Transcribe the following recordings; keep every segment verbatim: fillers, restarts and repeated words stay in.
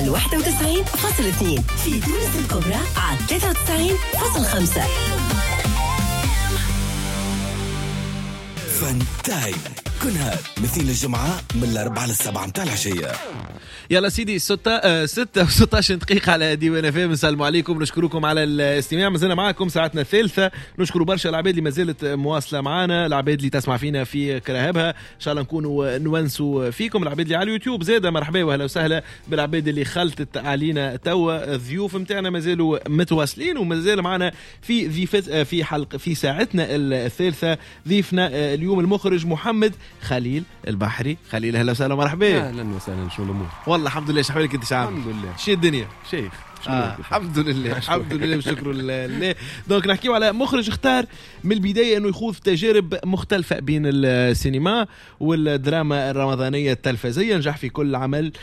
على واحد وتسعين فاصلة اثنين، في تونس الكبرى على ثلاثة وتسعين فاصلة خمسة. فن تايم كلها مثل الجمعة من الأربعة للسبعة متاع العشية. يلا سيدي ستة ستة وستة عشر دقيقة على ديوان اف ام. السلام عليكم، نشكركم على الاستماع. مازلنا معكم ساعتنا الثالثة. نشكر برشا العباد اللي مازالت مواصلة معنا، العباد اللي تسمع فينا في كراهبها، ان شاء الله نكونوا نونسوا فيكم. العباد اللي على اليوتيوب زادة مرحبا واهلا وسهلا بالعباد اللي خلطت علينا توا. الضيوف متاعنا مازالوا متواصلين ومازال معنا في ضيف في حلقة في ساعتنا الثالثة. ضيفنا اليوم المخرج محمد خليل البحري. خليل اهلا وسهلا مرحبا. اهلا وسهلا، شو الامور؟ والله الحمد لله. شحالك انت شعب؟ الحمد لله. شي الدنيا شيخ؟ آه الحمد لله الحمد لله وشكر لله. دونك نحكيو على مخرج اختار من البداية انه يخوض تجارب مختلفة بين السينما والدراما الرمضانية التلفزية. نجح في كل عمل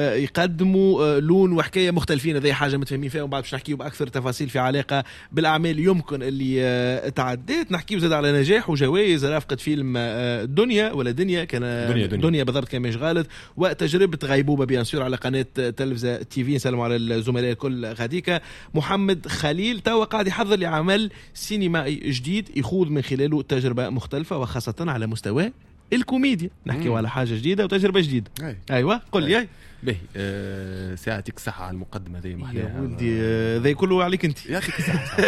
يقدموا لون وحكاية مختلفين. هذه حاجة متفاهمين فيها، وبعد باش نحكيو بأكثر تفاصيل في علاقة بالأعمال يمكن اللي تعديت. نحكيو زاد على نجاح وجوائز رافقة فيلم دنيا ولا دنيا كان دنيا, دنيا. دنيا بالضبط كان مش غلط، وتجربة غيبوبة بيان سور على قناة تلفزة تي في. نسلم على الزملاء الكل. غاديكا محمد خليل توا قاعد يحضر لعمل سينمائي جديد يخوض من خلاله تجربة مختلفة وخاصة على مستوى الكوميديا. نحكي على حاجة جديدة وتجربة جديدة. أي. أيوة قل لي. أي باهي أه ساعتك صحة على المقدمة ذي محلاها يا ولدي. ذي كله عليك انت. يعطيك الصحة.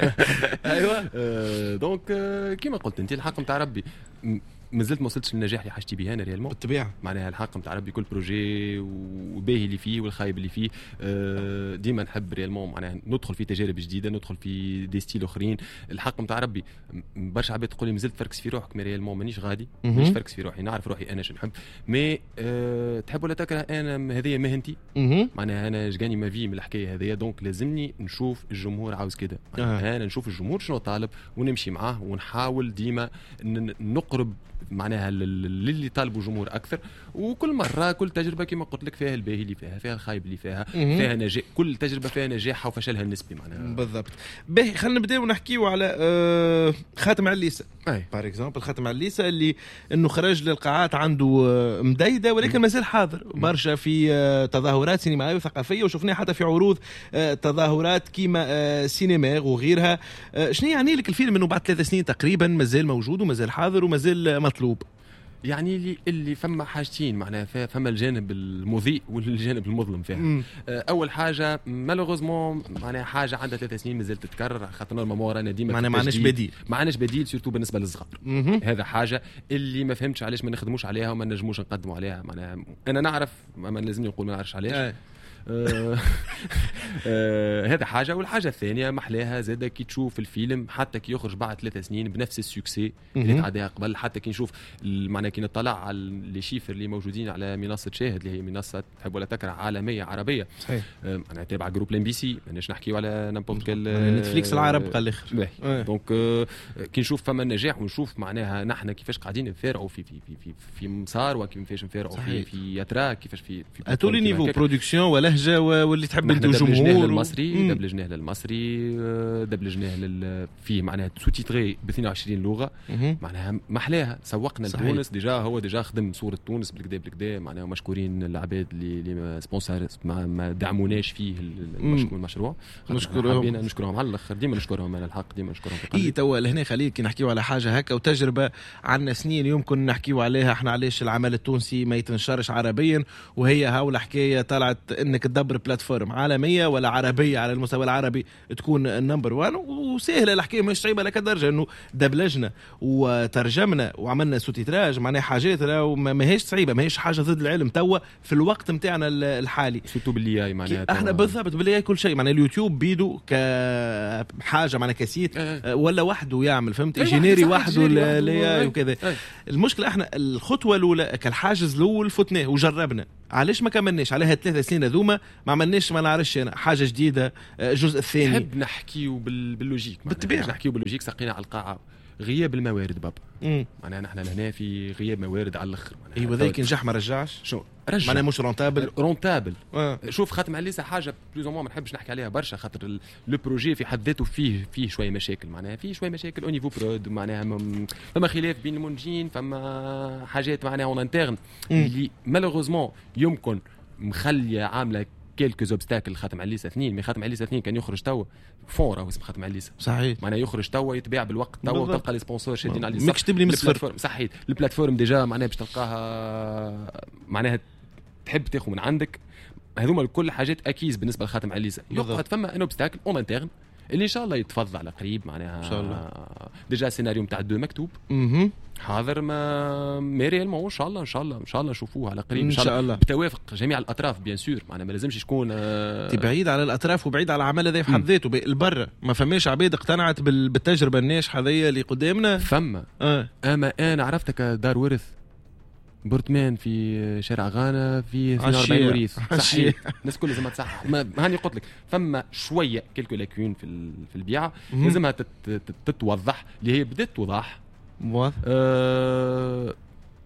ايوه أه دونك أه كيما قلت انت الحق نتاع ربي مازلت ما وصلتش للنجاح اللي حاجتي به انا ريالمون بالطبيعه. معناها الحق نتاع ربي كل بروجي وباهي اللي فيه والخايب اللي فيه أه ديما نحب ريالمون معناها ندخل في تجارب جديده، ندخل في دي ستيل اخرين. الحق نتاع ربي برشا عباد تقول لي مازلت فركس في روحك، مي ريالمون مانيش غادي، مانيش فركس في روحي، نعرف روحي انا شنو نحب. مي أه تحب ولا تكره انا هذه مهنتي، معناها انا جاني ما في من الحكايه هذه. دونك لازمني نشوف الجمهور عاوز كده، آه. انا نشوف الجمهور شنو طالب ونمشي معاه ونحاول ديما نقرب معناها للي طالبوا جمهور اكثر. وكل مره كل تجربه كما قلت لك فيها الباهي اللي فيها، فيها الخايب اللي فيها، فيها نجاح. كل تجربه فيها نجاحها وفشلها النسبي معناها. بالضبط. باهي خلينا نبداو ونحكيو على آه خاتم عليسة بار اكزامبل. خاتم عليسة اللي انه خرج للقاعات عنده آه مديده ولكن مازال حاضر برشا في آه تظاهرات سينمائيه وثقافيه، وشفناه حتى في عروض آه تظاهرات كيما آه سينماغ وغيرها. آه شنو يعني لك الفيلم انه بعد ثلاث سنين تقريبا مازال موجود ومازال حاضر ومازال مطلوب؟ يعني اللي اللي فما حاجتين معناها فما الجانب المضيء والجانب المظلم فيها. اول حاجه مالوغوزمون معناها حاجه عندها ثلاث سنين مازال تتكرر، خاطر نورمالمون رانا ديما معناها ما عندناش بديل، ما عندناش بديل سورتو بالنسبه للصغار. هذا حاجه اللي ما فهمتش علاش ما نخدموش عليها وما نجموش نقدموا عليها. معناها انا نعرف ما لازمني نقول ما نعرفش علاش. آه آه هذا حاجة. والحاجة الثانية محلاها زادة كي تشوف الفيلم حتى كي يخرج بعد ثلاثة سنين بنفس السوكسي اللي تعديها قبل. حتى كي نشوف معناها كي نطلع على اللي شيفر اللي موجودين على منصة شاهد اللي هي منصة تحب ولا تكره عالمية عربية. صحيح. آه أنا تابع جروب الام بي سي، ماناش نحكيو على نابورت كال نتفليكس العرب قال اخر. آه دونك آه كي نشوف فما النجاح ونشوف معناها نحن كيفاش قاعدين نفارقوا في في في في في مسار وكيفاش نفارقوا في في اتراك كيفاش في في اتولي نيفو برودكسيون ولهجة واللي تحب انتو جمهور المصري دبلجناه للمصري دبلجناه لل فيه معناها سو تيتري ب اثنين وعشرين لغه. معناها محلاها سوقنا لتونس ديجا، هو ديجا خدم صوره تونس بالكدا بالكدا. معناها مشكورين العباد اللي اللي سبونسر ما دعموناش فيه المشروع، نشكرهم نشكرهم على الاخر. ديما نشكرهم على الحق، ديما نشكرهم. اي توا لهنا خليك نحكيو على حاجه هكا وتجربه عندنا سنين يمكن نحكيو عليها احنا علاش العمل التونسي ما يتنشرش عربيا، وهي هاول حكايه طلعت انك تدبر بلاتفورم عالميه ولا عربيه على المستوى العربي تكون النمبر وان. وسهله الحكايه مش صعيبه لك درجه انه دبلجنا وترجمنا وعملنا سوتيتراج معناها حاجات ما هيش صعيبه، ما هيش حاجه ضد العلم توا في الوقت نتاعنا الحالي. سوتو باللي معناها احنا بالضبط باللي كل شيء معناها اليوتيوب بيدو كحاجه معناها كاسيت أه. ولا وحده يعمل فهمت انجينيري وحده ولا وكذا. أه. المشكله احنا الخطوه الاولى كالحاجز الاول فتناه وجربنا، علاش ما كملناش عليها ثلاث سنين ذوما ما عملناش ما نعرفش انا حاجه جديده. الجزء الثاني نحب نحكيو باللوجيك بالطبيعه، نحكيو باللوجيك. ساقينا على القاعه غياب الموارد بابا. معناها نحن هنا في غياب موارد على الاخر. ايوه ذاك نجح ما رجعش شو رجع معناها مش رونتابل رونتابل آه. شوف خاتم عليسة حاجه بلوز ما نحبش نحكي عليها برشا، خاطر لو بروجي في حد ذاته فيه فيه شويه مشاكل. معناها فيه شويه مشاكل او نيفو برود، معناها فما خلاف بين المنتجين، فما حاجات معناها اون انترن اللي مالوغوزمون يمكن مخليه عامله كيلكو اوبستاكل خاتم عليسا اثنين. مي خاتم عليسا اثنين كان يخرج توا فون راهو اسم خاتم عليسا صحيح معناها يخرج توا يتباع بالوقت توا وتلقى لي سبونسور شادين عليه ماكش تبني من الصفر. صحيح البلاتفورم ديجا معناها باش تلقاها معناها تحب تاخذ من عندك. هذوما الكل حاجات اكيد بالنسبه لخاتم عليسا. يقعد فما ان اوبستاكل اون انترن اللي ان شاء الله يتفضل على قريب معناها ان شاء الله. ديجا السيناريو نتاع دو مكتوب اها حاضر ما مي ريالمون ان شاء الله ان شاء الله ان شاء الله نشوفوه على قريب ان شاء الله بتوافق جميع الاطراف بيان سور معناها ما لازمش تكون آه بعيد على الاطراف وبعيد على العمل هذا في حد ذاته البرة ما فماش عباد اقتنعت بالتجربه الناجحه هذه اللي قدامنا فما آه. اما انا عرفتك دار ورث بورتمان في شارع غانا في اثنين وأربعين وريث صحيح الناس كل لازمها تصحح ما هاني قلت لك فما شويه كلكو لاكون في في البيعه لازمها تتوضح اللي هي بدات توضح أه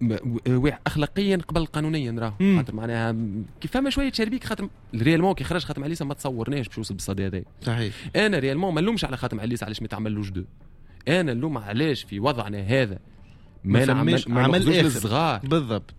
اخلاقيا قبل قانونيا راه خاطر معناها كيف فما شويه شربيك خاطر ريالمون كي خرج خاتم عليسا ما تصورناش باش يوصل بالصدى هذا صحيح. انا ريالمون ما نلومش على خاتم عليسا علاش ما تعملوش دو انا نلوم علاش في وضعنا هذا ما نعمل ما عمل للصغار بالضبط.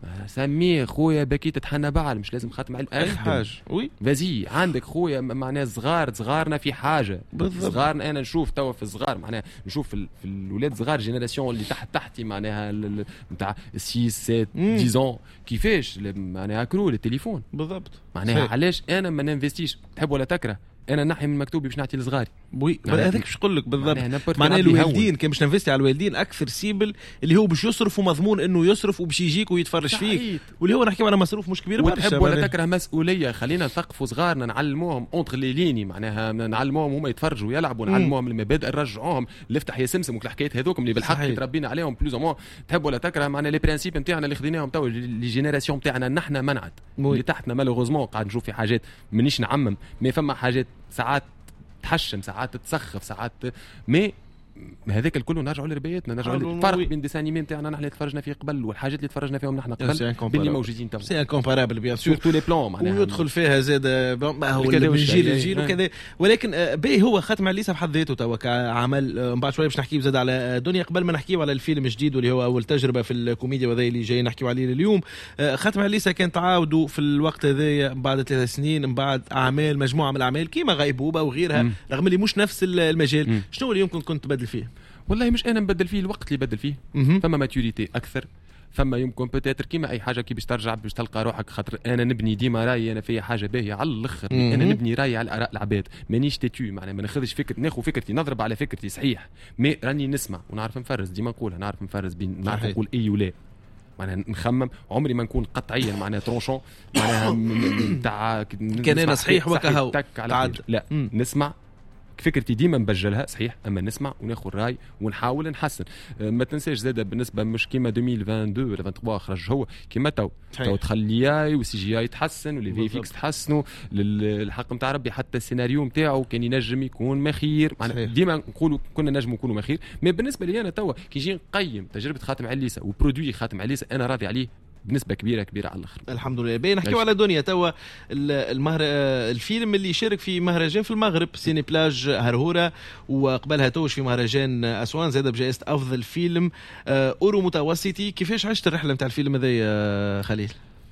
سميه خويا بكيت تتحنى بعل مش لازم خاتم على اي حاجه وي فازي عندك خويا معناها صغار صغارنا في حاجه بالضبط. صغارنا انا نشوف توا في الصغار معناها نشوف في, في الاولاد صغار جينيراسيون اللي تحت تحتي معناها نتاع ستة سبعة عشرة كيفاش معناها كرو التليفون بالضبط معناها علاش انا ما ننفستيش تحب ولا تكره انا نحي من مكتوبي باش نعطي لصغاري وي هذاك باش نقول لك بالضبط معناها الوالدين كان باش ننفستي على الوالدين اكثر سيبل اللي هو باش يصرف ومضمون انه يصرف وباش يجيك ويتفرج فيك واللي هو نحكي على مصروف مش كبير وتحب ولا تكره مسؤوليه خلينا نثقفوا صغارنا نعلموهم اونتر لي ليني معناها نعلموهم هما يتفرجوا ويلعبوا نعلموهم المبادئ نرجعوهم افتح يا سمسم والحكايات هذوك اللي بالحق تربينا عليهم بلوز او تحب ولا تكره معناها لي برينسيپ نتاعنا اللي خديناهم تو لي جينيراسيون نتاعنا نحنا منعت اللي تحتنا مالوغوزمون قاعد نشوف في حاجات مانيش نعمم مي فما حاجات ساعات تحشم ساعات تسخف ساعات مي هذاك الكل نرجعوا لربيتنا نرجعوا للفرق بين ديسانيمي نتاعنا نحن اللي تفرجنا فيه قبل والحاجات اللي تفرجنا فيهم نحن قبل باللي موجودين تو سي انكومبارابل بيان سور تو لي بلان معناها ويدخل فيها زاد هو من جيل لجيل وكذا ولكن باهي هو خاتم عليسا بحد ذاته تو كعمل من بعد شويه باش نحكيو زاد على دنيا قبل ما نحكيو على الفيلم الجديد واللي هو اول تجربه في الكوميديا وهذا اللي جاي نحكيو عليه اليوم. خاتم عليسا كان تعاودوا في الوقت هذايا بعد ثلاث سنين من بعد اعمال مجموعه من الاعمال كيما غيبوبه وغيرها رغم اللي مش نفس المجال. شنو اللي يمكن كنت تبدل فيه؟ والله مش انا نبدل فيه الوقت اللي بدل فيه م-م. فما ماتوريتي اكثر فما يمكن بتاتر كيما اي حاجه كي باش ترجع باش تلقى روحك خاطر انا نبني ديما رايي انا في حاجه باهيه على الاخر انا نبني رايي على اراء العباد مانيش تيتو معناها ما ناخذش فكره ناخذ فكرتي نضرب على فكرتي صحيح مي راني نسمع ونعرف نفرز ديما نقولها نعرف نفرز بين نعرف نقول اي ولا معناها نخمم عمري ما نكون قطعيا معناها ترونشون معناها نتاع كان انا صحيح وكهو تعد لا م. نسمع فكرتي ديما نبجلها صحيح اما نسمع وناخذ الراي ونحاول نحسن. ما تنساش زاده بالنسبه مش كيما ألفين واثنين وعشرين ولا ثلاثة وعشرين خرج هو كيما تو تو تخلي اي والسي جي اي يتحسن واللي في فيكس تحسنوا الحق نتاع ربي حتى السيناريو نتاعو كان ينجم يكون مخير ديما نقولوا كنا نجم نكونوا مخير. مي بالنسبه لي انا توا كي نجي نقيم تجربه خاتم عليسا وبرودوي خاتم عليسا انا راضي عليه بنسبه كبيره كبيره على الاخر الحمد لله. بين نحكيو على دنيا توا المهر الفيلم اللي شارك في مهرجان في المغرب سيني بلاج هرهوره وقبلها توش في مهرجان اسوان زاد بجائزه افضل فيلم اورو متوسطي. كيفاش عشت الرحله نتاع الفيلم هذا يا خليل؟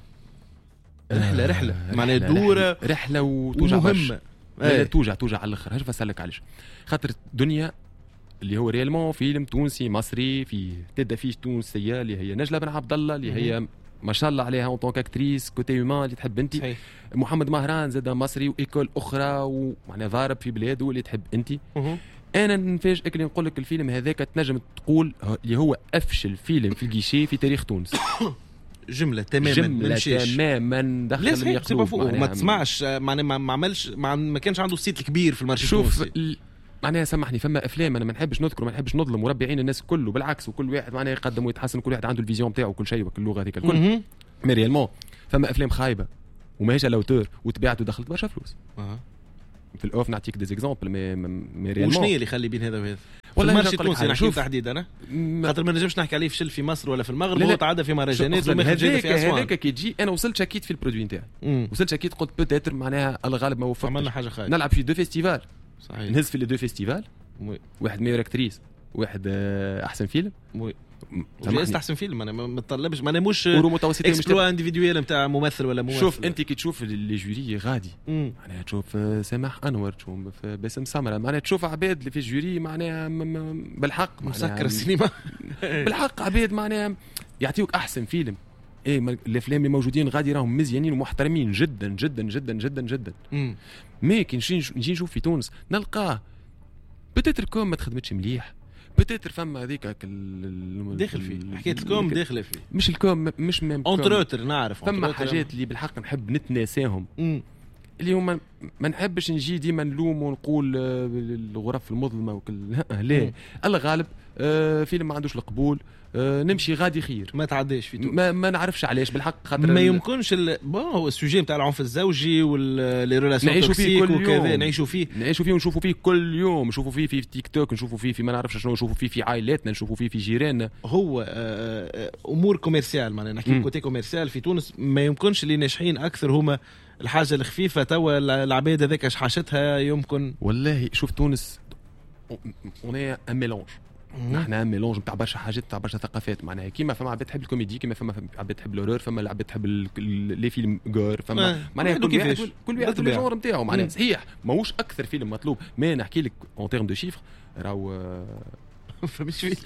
رحله رحله معناها دوره رحله وتوجع مهمه لا توجع توجع على الاخر. هاش بسالك علاش خاطر دنيا اللي هو ريالمون فيلم تونسي مصري في تبدا فيه تونسيه اللي هي نجله بن عبد الله اللي هي ما شاء الله عليها اون طونك اكتريس كوتي هيومان اللي تحب انت هي. محمد مهران زاد مصري وايكول اخرى ومعناها ضارب في بلاده اللي تحب انت. انا نفاجئك اللي نقول لك الفيلم هذاك تنجم تقول اللي هو افشل فيلم في الجيشي في تاريخ تونس جمله تماما جمله تماما دخل المقلوب ما تسمعش معناها ما عملش ما كانش عنده الصيت الكبير في المارشي التونسي. شوف معناها سامحني فما افلام انا ما نحبش نذكر ما نحبش نظلم وربي يعين الناس كله بالعكس وكل واحد معناها يقدم ويتحسن كل واحد عنده الفيزيون نتاعو وكل شيء وكل اللغه هذيك الكل مي ريالمون فما افلام خايبه وماهيش الاوتور وتبعت ودخلت برشا فلوس أه. في الاوف نعطيك دي زيكزامبل مي مي ريالمون وشنو اللي يخلي بين هذا وهذا والله المارشي التونسي نحكي تحديدا انا خاطر ما نجمش نحكي عليه فشل في مصر ولا في المغرب هو تعدى في مهرجانات وما جاي في اسوان هذاك كي تجي انا وصلت شكيت في البرودوي نتاعي وصلت شكيت قلت بوتيتر معناها الغالب ما وفقتش عملنا حاجه خايبه نلعب في دو فيستيفال صحيح نهز في لي دو فيستيفال واحد ميور اكتريس واحد احسن فيلم وجايز احسن فيلم انا ما متطلبش ما انا مش اورو متوسطين مش اكسبلو انديفيدويل نتاع ممثل ولا ممثل. شوف انت كي تشوف لي جوري غادي معناها تشوف سامح انور تشوف باسم سمره معناها تشوف عباد اللي في الجوري معناها بالحق مسكر السينما بالحق عباد معناها يعطيوك احسن فيلم. ايه الافلام اللي موجودين غادي راهم مزيانين ومحترمين جدا جدا جدا جدا جدا. مي كي نجي نشوف في تونس نلقاه بتاتر الكوم ما تخدمتش مليح بتاتر فما هذيك داخل فيه حكايه الكوم داخله فيه مش الكوم مش ميم اونتروتر نعرف فما حاجات اللي بالحق نحب نتناساهم اللي هما ما نحبش نجي ديما نلوم ونقول الغرف المظلمه وكل لا الغالب آه فيلم ما عندوش القبول آه نمشي غادي خير ما تعداش في تونس ما, ما نعرفش علاش بالحق خاطر ما يمكنش بون هو السوجي نتاع العنف الزوجي واللي ريلاسيون نعيشوا فيه كل يوم نعيشوا فيه نعيشوا فيه ونشوفوا فيه كل يوم نشوفوا فيه في تيك توك نشوفوا فيه في ما نعرفش شنو نشوفوا فيه في عائلاتنا نشوفوا فيه في جيراننا. هو آه امور كوميرسيال معناها نحكي كوتي كوميرسيال في تونس ما يمكنش اللي ناجحين اكثر هما الحاجه الخفيفه توا العباد هذاك شحاشتها يمكن والله شوف تونس اون ان ميلونج نحن ميلونج نتاع برشا حاجات نتاع برشا ثقافات معناها كيما فما عباد تحب الكوميدي كيما فما عباد تحب لورور فما عباد تحب لي فيلم غور فما معناها كل واحد كل واحد الجونر نتاعو معناها صحيح ماهوش اكثر فيلم مطلوب ما نحكي لك اون تيرم دو شيفر راهو فمش فيه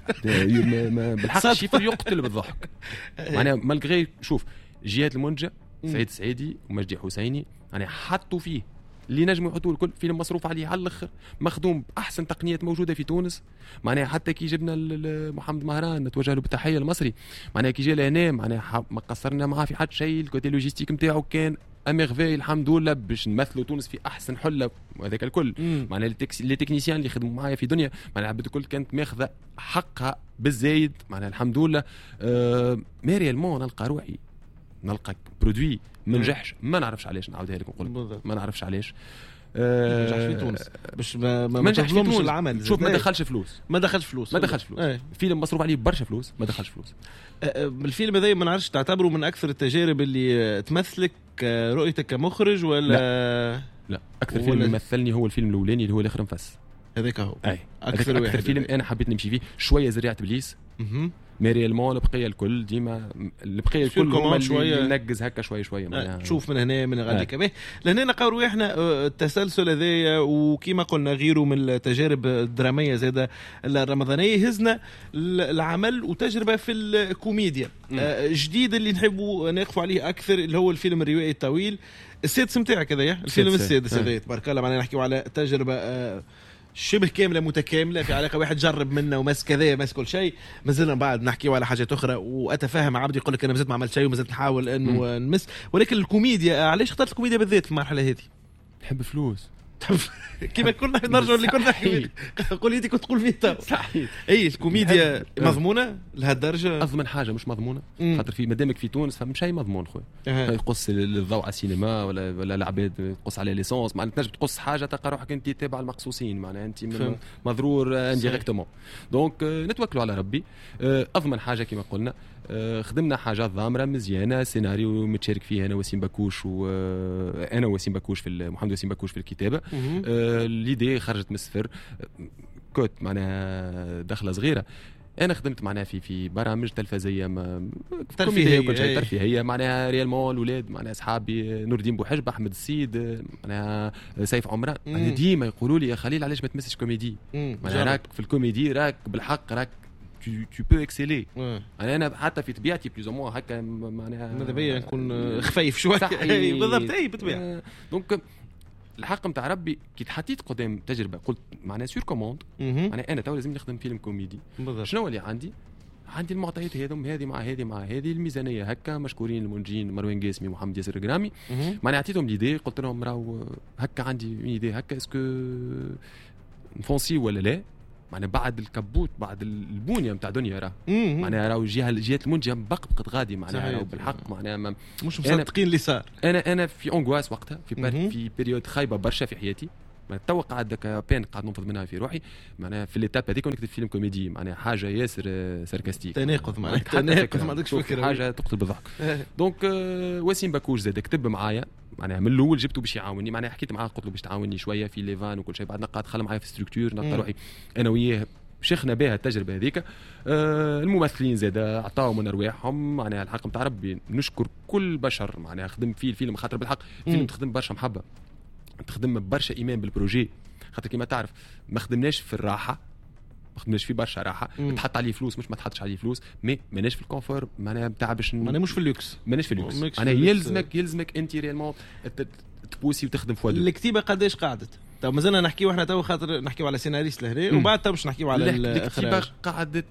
بالحق الشيفر يقتل بالضحك معناها مالغري شوف جهاد المنجا سعيد سعيدي ومجدي حسيني يعني حطوا فيه اللي نجموا يحطوا الكل فيلم مصروف عليه على الاخر مخدوم باحسن تقنيات موجوده في تونس معناها حتى كي جبنا محمد مهران نتوجه له بالتحيه المصري معناها كي جا لهنا معناها ما قصرنا معاه في حد شيء الكوتي لوجيستيك نتاعو كان اميرفي الحمد لله باش نمثلوا تونس في احسن حله وهذاك الكل معناها لي تكنيسيان اللي خدموا معايا في دنيا معناها عباد الكل كانت ماخذه حقها بالزايد معناها الحمد لله آه ماريال مون نلقى روحي نلقى برودوي ما نجحش ما نعرفش علاش نعاودها لكم نقول ما نعرفش علاش ما نجحش في تونس باش ما ما تظلمش العمل شوف ما دخلش فلوس ما دخلش فلوس ما دخلش فلوس ايه. فيلم مصروف عليه برشا فلوس ما دخلش فلوس الفيلم هذا ما نعرفش تعتبره من اكثر التجارب اللي تمثلك رؤيتك كمخرج ولا لا, لا. اكثر فيلم يمثلني هو الفيلم الاولاني اللي هو الاخر نفس هذاك هو اي اكثر, أكثر فيلم انا حبيت نمشي فيه شويه زريعه ابليس ماري المون البقيه الكل ديما البقيه الكل هما شويه ننقز هكا شويه شويه أه تشوف من هنا من غادي كباه لهنا نقاو احنا التسلسل هذايا وكما قلنا غيره من التجارب الدراميه زاده الرمضانيه هزنا العمل وتجربه في الكوميديا أه جديد اللي نحبوا نقفوا عليه اكثر اللي هو الفيلم الروائي الطويل السادس نتاعك هذايا الفيلم السادس هذايا تبارك الله معناها نحكيو على تجربه أه شبه كاملة متكاملة في علاقة واحد جرب منا ومس كذا مس كل شيء مازلنا بعد نحكي على حاجات أخرى وأتفهم عبد يقول لك أنا مازلت ما عملت شيء ومازلت نحاول إنه نمس ولكن الكوميديا علاش اخترت الكوميديا بالذات في المرحلة هذه؟ نحب فلوس كما كنا نرجع اللي كنا نحكي قول لي كنت تقول فيه صحيح اي الكوميديا مضمونه لهالدرجه اضمن حاجه مش مضمونه خاطر في مادامك في تونس فمش شيء مضمون خويا أه. يقص الضوء على السينما ولا ولا العباد يقص على ليسونس معناتها تنجم تقص حاجه تلقى روحك انت تابع المقصوصين معناها انت مضرور انديريكتومون دونك نتوكلوا على ربي اضمن حاجه كما قلنا خدمنا حاجات ضامره مزيانه سيناريو متشارك فيه انا وسيم باكوش وانا وسيم باكوش في محمد وسيم باكوش في الكتابه ليدي خرجت من الصفر كوت معناها دخله صغيره انا خدمت معناها في في برامج تلفزيه ما ترفيهيه وكل شيء ترفيهيه معناها ريالمون الاولاد معناها اصحابي نور الدين بوحجب احمد السيد معناها سيف عمران معناها ديما يقولوا لي يا خليل علاش ما تمسش كوميدي معناها راك في الكوميدي راك بالحق راك tu tu peux exceller انا انا حتى في طبيعتي بلوز مو هكا معناها ماذا بيا نكون خفيف شويه بالضبط اي بالطبيعه دونك الحق نتاع ربي كي تحطيت قدام تجربه قلت معناها سور كوموند معناها انا تو لازم نخدم فيلم كوميدي شنو اللي عندي عندي المعطيات هذم هذه مع هذه مع هذه الميزانيه هكا مشكورين المنجين مروان قاسمي ومحمد ياسر الجرامي معناها عطيتهم ليدي قلت لهم راهو هكا عندي ايدي هكا اسكو نفونسي ولا لا معناها بعد الكبوت بعد البنيه نتاع دنيا راه معناها راهو الجهه الجهات المنجيه بقبقت غادي معناها راهو بالحق معناها ما مش مصدقين اللي صار انا انا في اونغواس وقتها في بار في بيريود خايبه برشا في حياتي ما تو قاعد داك بين قاعد ننفض منها في روحي معناها في ليتاب هذيك نكتب فيلم كوميدي معناها حاجه ياسر ساركاستيك تناقض معناها تناقض ما عندكش فكره حاجه تقتل بالضحك دونك وسيم باكوش زاد كتب معايا معناها من الاول جبته باش يعاوني معناها حكيت معاه قلت له باش تعاوني شويه في ليفان وكل شيء بعد نقعد خلى معايا في ستركتور نلقى روحي انا وياه شيخنا بها التجربه هذيك. آه الممثلين زاد عطاو من ارواحهم معناها الحق نتاع ربي. نشكر كل بشر معناها خدم فيه الفيلم خاطر بالحق فيلم تخدم برشا محبه تخدم برشا ايمان بالبروجي خاطر كيما تعرف ما خدمناش في الراحه ما خدمناش فيه برشا راحه تحط عليه فلوس مش ما تحطش عليه فلوس مي ماناش في الكونفور معناها نتاع باش معناها مش في اللوكس ماناش في اللوكس معناها يلزمك يلزمك انت ريالمون تبوسي وتخدم في ودو. الكتيبه قداش قعدت؟ تو مازلنا نحكيو احنا تو خاطر نحكيو على سيناريست لهنا وبعد تو باش نحكيو على الاخراج. الكتيبه قعدت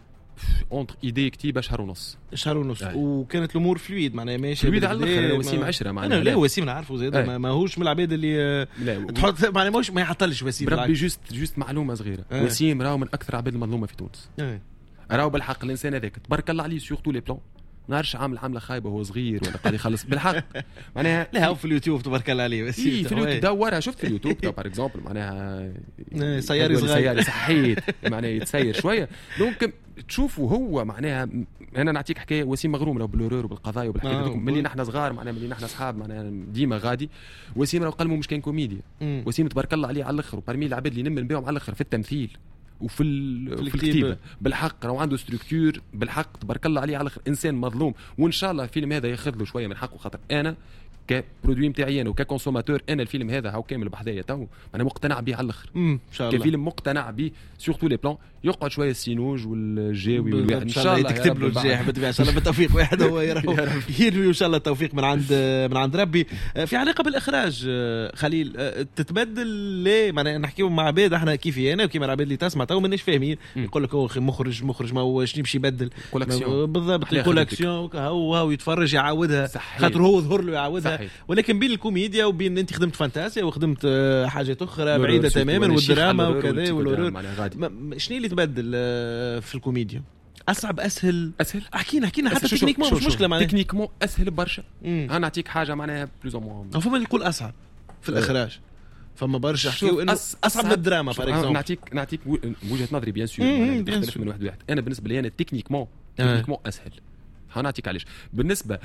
اونتر ايدي كتيبه شهر ونص شهر ونص آه. وكانت الامور فلويد معناها ماشي فلويد على الاخر. وسيم عشرة معناها لا وسيم نعرفه زاد آه. ماهوش من العباد اللي تحط معناها ماهوش ما يعطلش وسيم بربي جوست جوست معلومه صغيره آه. وسيم راهو من اكثر عباد المظلومه في تونس آه. راهو بالحق الانسان هذاك تبارك الله عليه سورتو لي بلان نعرفش عامل عامله خايبه وهو صغير ولا قاعد يخلص بالحق معناها لا هو في اليوتيوب تبارك الله عليه بس في اليوتيوب دورها شفت في اليوتيوب بار اكزومبل معناها سياري صغير سياري صحيت معناها يتسير شويه دونك تشوفوا هو معناها انا نعطيك حكايه وسيم مغروم راهو بالورور وبالقضايا وبالحكايه آه ملي نحن صغار معناها ملي نحن اصحاب معناها ديما غادي وسيم راهو قلمه مش كان كوميديا وسيم تبارك الله عليه على الاخر وبرمي العباد اللي نمن بهم على الاخر في التمثيل وفي في الكتيبه بالحق راهو عنده ستركتور بالحق تبارك الله عليه على الاخر انسان مظلوم وان شاء الله الفيلم هذا ياخذ له شويه من حقه خاطر انا كبرودوي نتاعي انا وككونسوماتور انا الفيلم هذا هاو كامل بحذايا تو انا مقتنع به على الاخر ان شاء الله كفيلم مقتنع به سورتو لي بلان يقعد شويه السينوج والجاوي والواحد ان شاء الله تكتب له الجاح ان شاء الله بالتوفيق واحد هو يروي ان شاء الله التوفيق من عند من عند ربي. في علاقه بالاخراج خليل تتبدل ليه معناها نحكيو مع عباد احنا كيف انا وكيما العباد اللي تسمع تو ماناش فاهمين يقول لك هو مخرج مخرج ما هو شنو يمشي يبدل بالضبط الكولكسيون هو هو يتفرج يعاودها خاطر هو ظهر له يعاودها ولكن بين الكوميديا وبين انت خدمت فانتاسيا وخدمت حاجات اخرى بعيده تماما والدراما وكذا والورور شنو اللي تبدل في الكوميديا اصعب اسهل اسهل احكينا احكينا حتى تكنيكمون مش مشكله معناها تكنيكمون اسهل برشا انا نعطيك حاجه معناها بلوز او موان فما اللي يقول اصعب في الاخراج فما برشا حكيو انه اصعب من الدراما بار اكزومبل نعطيك نعطيك وجهه نظري بيان سور تختلف من واحد لواحد انا بالنسبه لي انا تكنيكمون تكنيكمون اسهل هنعطيك علاش بالنسبه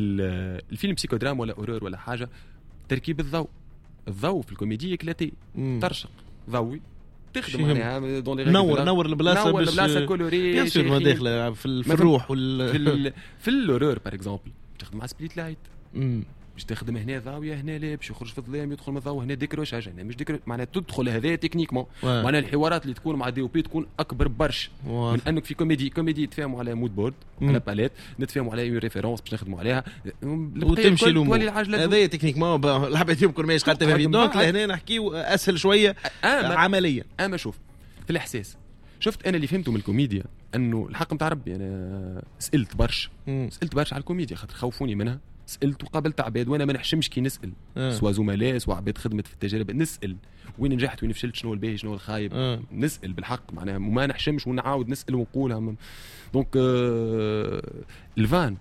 للفيلم بسيكودراما ولا اورور ولا حاجه تركيب الضوء الضوء في الكوميديا كلاتي ترشق ضوي تخدم معناها نور نور البلاصه باش البلاصه كولوري بيان سور ما داخله في الروح وال في في الاورور بار اكزومبل تخدم مع سبليت لايت باش تخدم هنا ضاويه هنا لا باش يخرج في الظلام يدخل من الضوء هنا ديكروش حاجه هنا مش ديكروش معناها تدخل هذا تكنيكمون معناها الحوارات اللي تكون مع دي او بي تكون اكبر برش من انك في كوميدي كوميدي يتفاهموا على مود بورد على باليت نتفاهموا على اون ريفيرونس باش نخدموا عليها وتمشي الامور هذا تكنيكمون لعبه يمكن ماهيش قاعده في دونك لهنا نحكيو اسهل شويه عمليا. اما شوف في الاحساس شفت انا اللي فهمته من الكوميديا انه الحق نتاع ربي انا سالت برش سالت برش على الكوميديا خاطر خوفوني منها سالت وقابلت عباد وانا ما نحشمش كي نسال آه. سوا زملاء سوا عباد خدمت في التجارب نسال وين نجحت وين فشلت شنو الباهي شنو الخايب آه. نسال بالحق معناها وما نحشمش ونعاود نسال ونقولها دونك آه الفان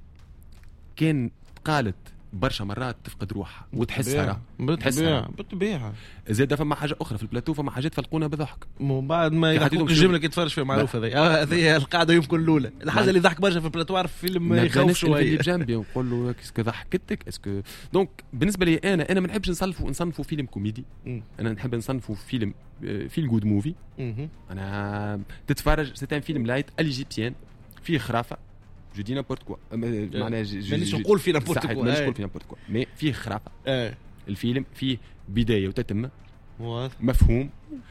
كان قالت برشا مرات تفقد روحها وتحسها بالطبيعه بالطبيعه زاد فما حاجه اخرى في البلاتو فما حاجات فلقونا بضحك من بعد ما يضحكوك الجمله كي تفرج فيها معروفه هذه هذه القاعده يمكن الاولى الحاجه اللي ضحك برشا في البلاتو عارف فيلم يخوف شويه اللي بجنبي نقول له كيسكو ضحكتك اسكو دونك بالنسبه لي انا انا ما نحبش نصنفوا نصنفوا فيلم كوميدي انا نحب نصنفوا فيلم فيل جود موفي انا تتفرج سيت ان فيلم لايت اليجيبسيان فيه خرافه جو دي نابورت كوا معناها مانيش نقول في نابورت كوا مانيش نقول في نابورت كوا مي فيه خرافه اه الفيلم فيه بدايه وتتمه مفهوم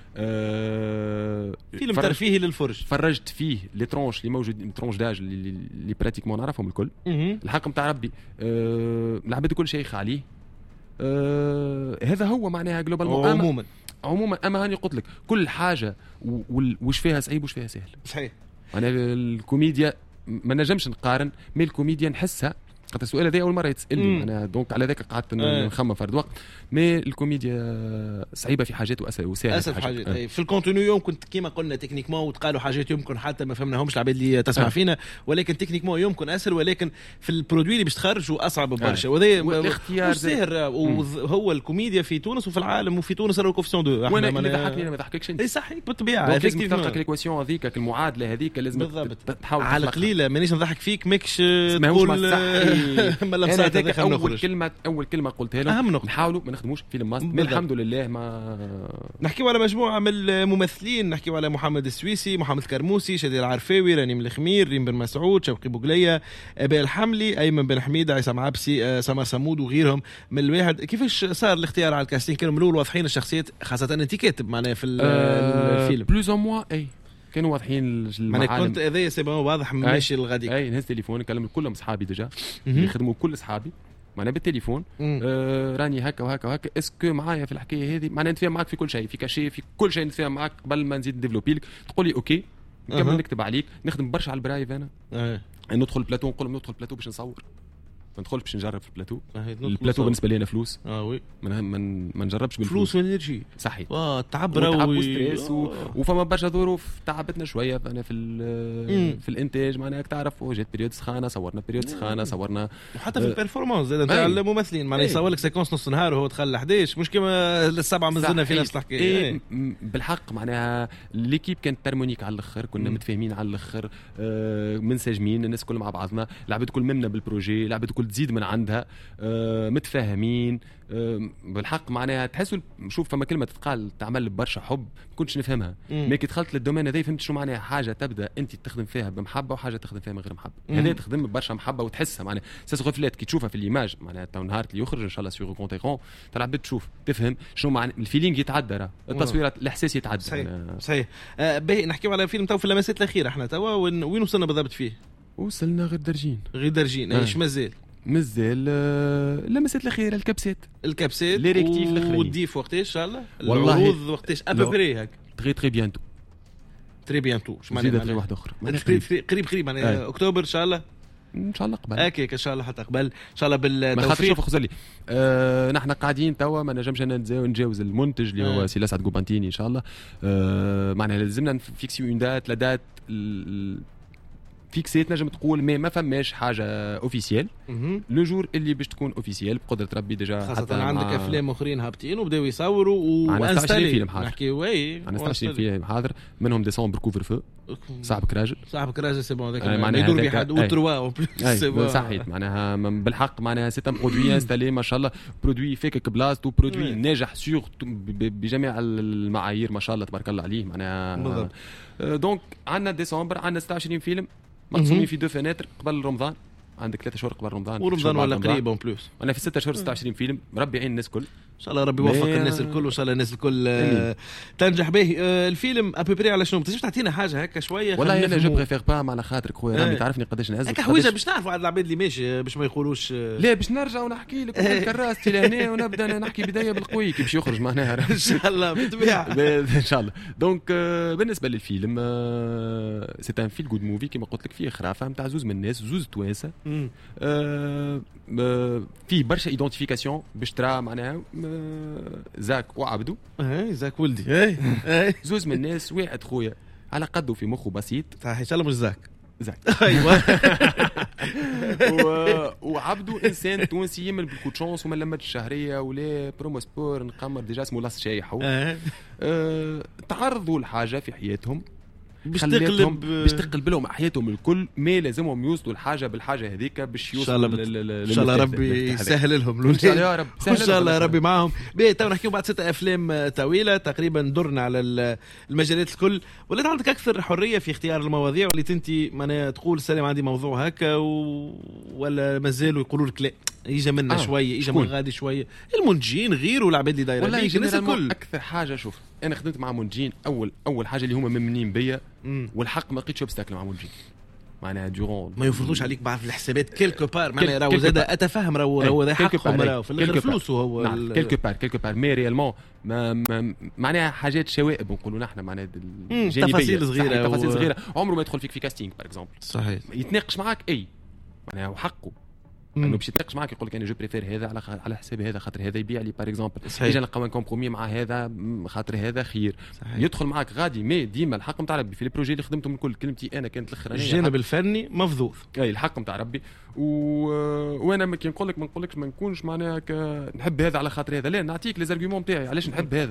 آه فيلم ترفيهي للفرج فرجت فيه لي ترونش اللي موجود ترونش داج اللي, اللي براتيكمون نعرفهم الكل الحق نتاع ربي آه العباد كل شيء عليه آه هذا هو معناها جلوبال عموما عموما اما هاني قلت لك كل حاجه وش فيها صعيب وش فيها سهل صحيح انا الكوميديا ما نجمش نقارن مي الكوميديا نحسها خاطر السؤال هذا اول مره يتسالني انا دونك على ذاك قعدت نخمم فرد وقت مي الكوميديا صعيبه في حاجات وسهله اسهل في حاجات أه. في الكونتينيو يمكن كيما قلنا تكنيكمون وتقالوا حاجات يمكن حتى ما فهمناهمش العباد اللي تسمع أه. فينا ولكن تكنيكمون يمكن اسهل ولكن في البرودوي اللي باش تخرجوا اصعب برشا أه. وهذا الاختيار سهل وهو الكوميديا في تونس وفي العالم وفي تونس راهو كوفيسيون دو وانا اللي ضحكني انا ما ضحككش انت اي صحيح بالطبيعه لازم تلقى ليكواسيون هذيك المعادله هذيك لازم تحاول على قليله مانيش نضحك فيك ماكش تقول انا هذاك اول كلمه اول كلمه قلتها لهم نحاولوا ما نخدموش فيلم ماست الحمد لله. ما نحكيو على مجموعه من الممثلين، نحكيو على محمد السويسي، محمد كرموسي، شادي العرفاوي، رنيم الخمير، ريم بن مسعود، شوقي بوغليه، ابي الحملي، ايمن بن حميده، عصام عبسي، سمر سمود وغيرهم من الواحد. كيفاش صار الاختيار على الكاستين؟ كانوا من الاول واضحين الشخصيات، خاصه انت كاتب معناها في أه الفيلم بلوز او موا اي كانوا واضحين المعالم. انا كنت هذايا سي واضح ماشي الغادي. اي نهز تليفون نكلم كلهم اصحابي ديجا يخدموا كل اصحابي معنا بالتليفون آه راني هكا وهكا وهكا اسكو معايا في الحكايه هذه معناها نتفاهم معاك في كل شيء، في كاشي في كل شيء نتفاهم معاك قبل ما نزيد ديفلوبي لك. تقول لي اوكي نكمل أه. نكتب عليك. نخدم برشا على البرايف انا أه. ندخل البلاتو نقول لهم ندخل البلاتو باش نصور، ما ندخلش باش نجرب في البلاتو. البلاتو بالنسبه لي انا فلوس اه وي ما ما نجربش بالفلوس. فلوس وانرجي صحيح. اه تعبره وتعب وستريس و... وفما برشا ظروف تعبتنا شويه انا في في الانتاج معناها تعرف. جات بيريود سخانه صورنا بيريود سخانه صورنا وحتى في البيرفورمانس زاد نتاع الممثلين معناها يصور لك سيكونس نص نهار وهو دخل احد عشر مش كما السبعه مازلنا في نفس الحكايه. إيه بالحق معناها ليكيب كانت ترمونيك على الاخر، كنا متفاهمين على الاخر آه منسجمين الناس كل مع بعضنا، العباد كل ممنا بالبروجي، العباد كل تزيد من عندها آه متفاهمين آه بالحق معناها تحسوا. شوف فما كلمه تتقال تعمل برشا حب ما كنتش نفهمها مي كي دخلت للدومين هذا فهمت شو معناها حاجه تبدا انت تخدم فيها بمحبه وحاجه تخدم فيها من غير محبه. هذا تخدم برشا محبه وتحسها معناها ساس غفلات كي تشوفها في الايماج معناها تو نهار اللي يخرج ان شاء الله سيغ كونتيكون تلعب تشوف تفهم شنو معنى الفيلينغ يتعدى راه التصويرات الاحساس يتعدى. صحيح صحيح. آه باهي نحكيو على فيلم تو في اللمسات الاخيره احنا توا وين وصلنا بالضبط فيه؟ وصلنا غير درجين غير درجين ايش مازال مازال لمسات الاخيره الكبسات الكبسات لي ريكتيف الاخرين والضيف وقتاش ان شاء الله والله العروض وقتاش ابري هك تري تري بيانتو تري بيانتو اش معناها تري واحده اخرى قريب قريب معناها اكتوبر ان شاء الله ان شاء الله قبل هكاك ان شاء الله حتى قبل ان شاء الله بالتوفيق. ما خاطر شوف خزلي آه نحن قاعدين توا ما نجمش نتجاوز المنتج اللي هو سي لاسعد جوبانتيني ان شاء الله آه معناها لازمنا نفيكسيو اون دات لا دات فيكسيت نجم تقول مي ما فماش حاجه اوفيسيال لو جور اللي باش تكون اوفيسيال بقدره ربي ديجا. خاصه عندك مع... افلام اخرين هابطين وبداو يصوروا وانستالي فيلم حاضر نحكي وي انا ستاشر فيلم حاضر منهم ديسمبر كوفر فو صاحبك راجل صاحبك راجل سي بون هذاك يدور بحد وتروا سي صحيح معناها بالحق معناها سي ان برودوي انستالي ما شاء الله برودوي فيك بلاصتو برودوي ناجح سيغ بجميع المعايير ما شاء الله تبارك الله عليه معناها. دونك عندنا ديسمبر عندنا ستة وعشرين فيلم مقسومين في دو فناتر قبل رمضان. عندك ثلاثة شهور قبل رمضان ورمضان ولا قريب اون بلوس. انا في ستة شهور ستة وعشرين فيلم ربي يعين الناس الكل ان شاء الله ربي يوفق الناس الكل وان شاء الله الناس الكل آه تنجح به. آه الفيلم ابيبري على شنو تنجم تعطينا حاجه هكا شويه؟ والله انا جو بريفير با على خاطرك خويا رامي تعرفني قداش نعزك هكا حويجه باش نعرفوا على العباد اللي ماشي باش ما يقولوش آه لا باش نرجع ونحكي لك كراستي لهنا ونبدا نحكي بدايه بالقوي كي باش يخرج معناها ان شاء الله بالطبيعه ان شاء الله. دونك آه بالنسبه للفيلم آه سي ان فيل جود موفي كما قلت لك فيه خرافه نتاع زوز من الناس زوز توانسه آه في برشا ايدنتيفيكاسيون باش ترى معناها زاك وعبدو اي زاك ولدي اي اي زوز من الناس واحد خويا على قده في مخه بسيط صحيح ان شاء الله مش زاك زاك ايوه وعبدو انسان تونسي يمل بالكوتشونس وما لمتش الشهريه ولا برومو سبور نقمر ديجا اسمه لاس شايح أه تعرضوا لحاجه في حياتهم باش تقلب باش تقلب لهم حياتهم الكل ما لازمهم يوصلوا الحاجه بالحاجه هذيك باش يوصلوا ان شاء الله ربي يسهل لهم ان شاء الله يا رب ان شاء الله ربي معاهم. بيه تو نحكيو بعد ستة افلام طويله تقريبا درنا على المجالات الكل. ولات عندك اكثر حريه في اختيار المواضيع وليت انت معناها تقول سلام عندي موضوع هكا و... ولا مازالوا يقولوا لك لا يجي منا آه. شويه يجي من غادي شويه المنتجين غير والعباد اللي دايره بيك الناس الكل. اكثر حاجه شوف انا خدمت مع منتجين اول اول حاجه اللي هما ممنين بيا والحق ما لقيتش اوبستاكل مع منتجين معناها دورون ما يفرضوش عليك بعض الحسابات كيلكو بار معناها راهو زاد اتفهم راهو راهو ذا حقهم راهو في الاخر فلوسه هو نعم. كيلكو بار كيلكو بار مي ريالمون ما, ما معناها حاجات شوائب نقولوا نحن معناها الجانبيه تفاصيل صغيره تفاصيل و... صغيره عمره ما يدخل فيك في كاستينغ بار اكزومبل صحيح يتناقش معاك اي معناها وحقه انه باش يتناقش معاك يقول لك انا جو بريفير هذا على على حساب هذا خاطر هذا يبيع لي بار اكزومبل يجي نلقاو كومبرومي مع هذا خاطر هذا خير صحيح. يدخل معاك غادي مي ديما الحق نتاع ربي في البروجي اللي خدمتهم الكل كلمتي انا كانت الاخرانيه الجانب الفني مفضوض اي الحق نتاع ربي و... وانا كي نقول لك ما نقولكش ما نكونش معناها ك... نحب هذا على خاطر هذا لا نعطيك لي زارغومون نتاعي علاش نحب هذا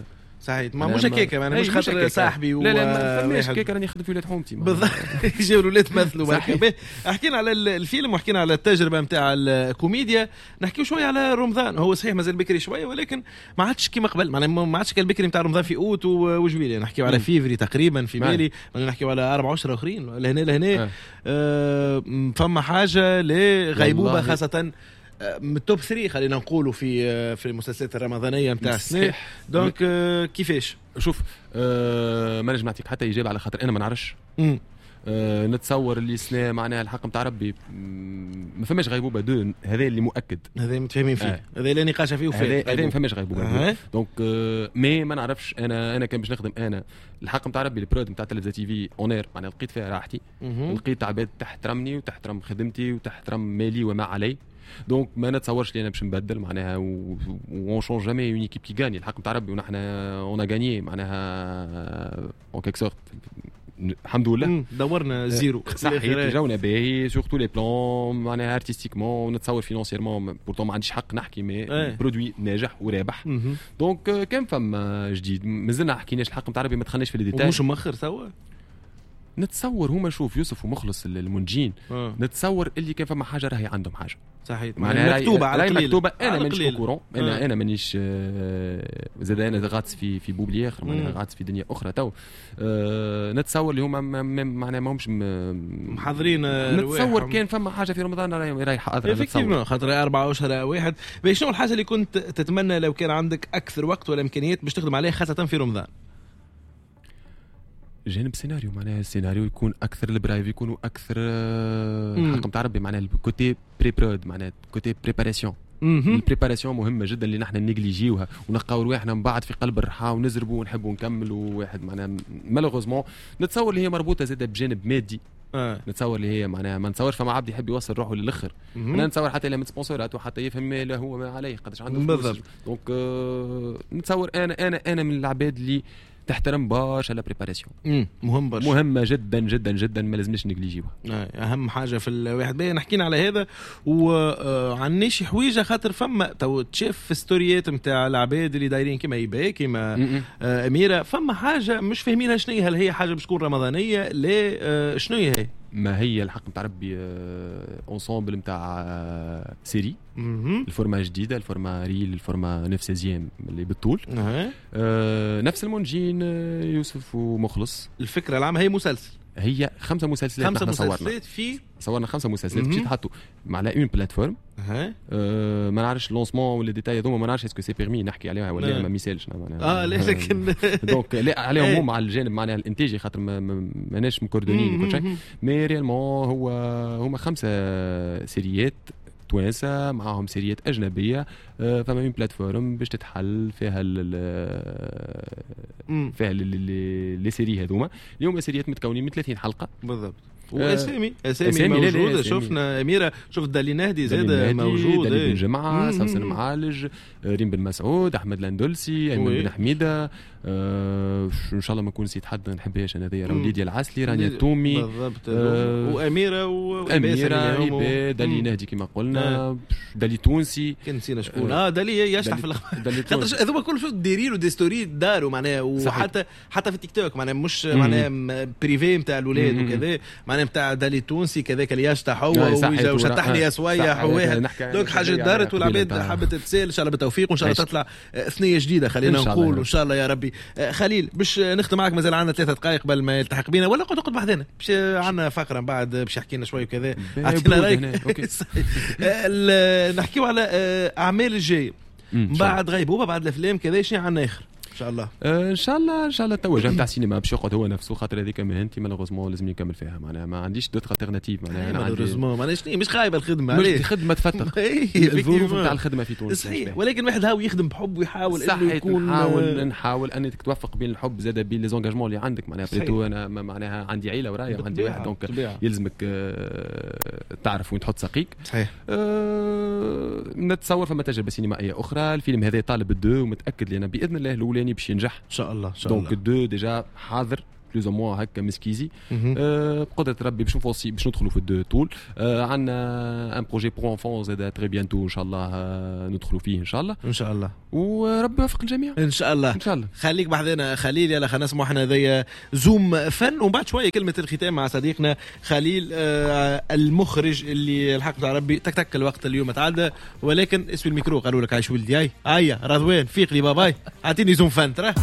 صحيح ما مش هكاك يعني مش خاطر صاحبي و لا لا ما هكاك راني نخدم في ولاد حومتي بالضبط يجيو الولاد مثلوا برك. حكينا على الفيلم وحكينا على التجربه نتاع الكوميديا، نحكيو شويه على رمضان. هو صحيح مازال بكري شويه ولكن ما عادش كيما قبل، معناها ما عادش كالبكري نتاع رمضان في اوت وجويليه، نحكيو على فيفري تقريبا في بالي، نحكيو على أربعة أشهر اخرين لهنا لهنا. آه فما حاجه لغيبوبه خاصه من التوب ثلاثة خلينا نقولوا في في المسلسلات الرمضانيه نتاع السنه. دونك آه كيفاش شوف آه ما نجم نعطيك حتى اجابه على خاطر انا ما نعرفش. آه نتصور اللي سنه معناها الحق نتاع ربي ما فماش غيبوبه دو، هذا اللي مؤكد، هذا متفاهمين فيه، هذا آه. اللي نقاش فيه وفيه، هذا ما فماش غيبوبه آه. دونك آه مي ما نعرفش. انا انا كان باش نخدم انا الحق نتاع ربي البرود نتاع تلفزه تي في اونير، معناها لقيت فيها راحتي، لقيت عباد تحترمني وتحترم خدمتي وتحترم مالي وما علي. دونك ما نتصورش لي انا باش نبدل معناها و شون جامي اون ايكيب كي غاني الحق نتاع ربي ونحن اون غاني معناها اون كيك سورت الحمد لله دورنا زيرو صحيح جاونا باهي سورتو لي بلان معناها ارتستيكمون نتصور فينانسيرمون بورتون ما عنديش حق نحكي مي برودوي ناجح ورابح. دونك كان فما جديد مازلنا حكيناش الحق نتاع ربي ما دخلناش في الديتاي مش مؤخر سوا نتصور هما شوف يوسف ومخلص المنجين آه. نتصور اللي كان فما حاجه راهي عندهم حاجه صحيح معناها مكتوبه على القليل مكتوبه. انا مانيش كورون انا آه. انا مانيش آه زاد انا غاطس في في بوبليير معناها غاطس في دنيا اخرى تو آه نتصور اللي هما معناها ماهمش محضرين نتصور كان فما حاجه في رمضان راهي حاضره نتصور خاطر أربعة أشهر واحد. شنو الحاجه اللي كنت تتمنى لو كان عندك اكثر وقت ولا امكانيات باش تخدم عليه خاصه في رمضان؟ جانب سيناريو معناها السيناريو يكون اكثر البرايف يكونوا اكثر حق نتاع ربي معناها الكوتي بريبرود معناها كوتي بريباراسيون. البريباراسيون مهمه جدا اللي نحن نيجليجيوها ونلقاو رواحنا من بعد في قلب الرحاه ونزربوا ونحبوا نكملوا واحد معناها مالوغوزمون نتصور اللي هي مربوطه زاده بجانب مادي. آه. نتصور اللي هي معناها ما نتصورش فما عبد يحب يوصل روحه للاخر. انا نتصور حتى لما سبونسورات وحتى يفهم ما له هو ما عليه قداش عنده فلوس. دونك آه نتصور انا انا انا من العباد اللي تحترم برشا لا بريباراسيون مهم برشا مهمه جدا جدا جدا ما لازمناش نجليجيوها. اهم حاجه في الواحد بيه نحكينا على هذا وعن شي حويجه خاطر فما تو تشوف في ستوريات نتاع العباد اللي دايرين كيما يباي كيما اميره فما حاجه مش فاهمينها شنو هي، هل هي حاجه باش تكون رمضانيه لا شنو هي هي؟ ما هي الحق نتاع ربي اونسومبل نتاع سيري الفورما جديده الفورما ريل الفورما نفسازيام اللي بالطول أه. نفس المنجين يوسف ومخلص. الفكره العامه هي مسلسل هي خمسه مسلسلات خمسه مسلسلات في صورنا خمسه مسلسلات باش يتحطوا على اون بلاتفورم أه ما نعرفش لونسمون ولا ديتاي هذوما ما نعرفش اسكو سي بيرمي نحكي عليها ولا ما ميسالش اه لكن دونك لا عليهم هم على الجانب معناها الانتاجي خاطر ماناش مكوردونين وكل شيء مي ريالمون هو هما خمسه سيريات توانسه معاهم سيريات اجنبيه فما من بلاتفورم باش تتحل فيها فيها لي سيري هذوما اليوم سيريات متكونين من ثلاثين حلقه بالضبط. واسامي اسامي موجوده شفنا اميره شفت دالي نهدي زاد موجود دالي بن جمعه سوسن معالج ريم بن مسعود احمد الاندلسي ايمن بن حميده آه ان شاء الله ما نكون نسيت حد نحبهاش انا هذيا ليديا العسلي رانيا التومي بالضبط آه واميره واميره دالي نهدي كما قلنا دالي تونسي كان نسينا شكون اه دالي يشطح في خاطر هذوما كل شو دايرين ودي ستوري داروا معناها وحتى حتى في تيك توك معناها مش معناها بريفي نتاع الاولاد وكذا معناها نتاع دالي تونسي كذاك اللي يشطح هو ويجا وشطح لي اسويه حواها دونك حاجه دارت والعباد حبت تتسال ان شاء الله بالتوفيق وان شاء الله تطلع ثنيه جديده خلينا نقول ان شاء الله يا ربي. خليل باش نختم معك مازال عندنا ثلاثة دقائق قبل ما يلتحق بينا ولا قد قد بحذنا باش عندنا فقره من بعد باش يحكي لنا شوي وكذا اعطينا رايك نحكيو على اعمال الجايه بعد غيبوبه بعد الافلام كذا شنو عندنا اخر ان شاء الله آه ان شاء الله ان شاء الله التوجه نتاع السينما باش يقعد هو نفسه خاطر هذيك مهنتي مالوغوزمون لازم نكمل فيها معناها ما عنديش دوت التيرناتيف معناها انا مالوغوزمون ماناش مش خايبه الخدمه مش الخدمه تفتق الظروف نتاع الخدمه في تونس صحيح ولكن واحد هاو يخدم بحب ويحاول انه يكون نحاول نحاول انك توفق بين الحب زاد بين لي زونجاجمون اللي عندك معناها بريتو انا معناها عندي عيله ورايا وعندي واحد دونك يلزمك تعرف وين تحط ساقيك صحيح. نتصور فما تجربه سينمائيه اخرى الفيلم هذا طالب الدو ومتاكد لي انا باذن الله الاولاني باش ينجح ان شاء الله ان شاء الله دونك الدو ديجا حاضر بلوز او موان هكا مسكيزي أه بقدره ربي باش نفوسي باش ندخلوا في الدو طول. أه عندنا ان بروجي بور انفون زاد تري بيانتو ان شاء الله أه ندخلوا فيه ان شاء الله ان شاء الله وربي يوفق الجميع ان شاء الله ان شاء الله. خليك بحذنا خليل، يلا خلينا نسمعوا احنا ذي زوم فن ومن بعد شويه كلمه الختام مع صديقنا خليل آه المخرج اللي الحق تاع ربي تك تك الوقت اليوم تعدى، ولكن اسوي الميكرو قالوا لك عايش ولدي هاي هيا رضوان فيق لي باباي اعطيني زوم فن ترى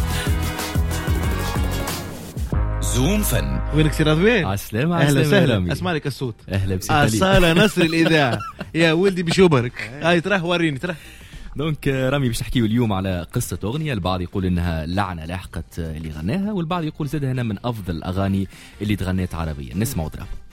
زوم فن. وينك سي رضوان؟ عالسلامة اهلا وسهلا. عالسلامة. اسمع لك الصوت اهلا بسيك أصالة نصر الاذاعه يا ولدي بشوبرك هاي ترى وريني ترى. دونك رامي باش نحكيو اليوم على قصة أغنية، البعض يقول إنها لعنة لاحقت اللي غناها، والبعض يقول زادها هنا من أفضل الأغاني اللي تغنيت عربيا. نسمعوا درام.